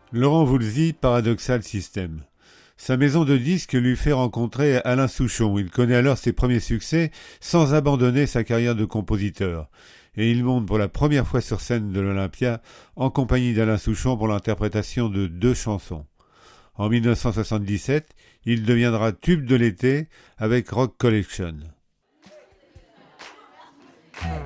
Laurent Voulzy, Paradoxal System. Sa maison de disques lui fait rencontrer Alain Souchon. Il connaît alors ses premiers succès sans abandonner sa carrière de compositeur. Et il monte pour la première fois sur scène de l'Olympia en compagnie d'Alain Souchon pour l'interprétation de 2 chansons. En 1977, il deviendra tube de l'été avec Rock Collection.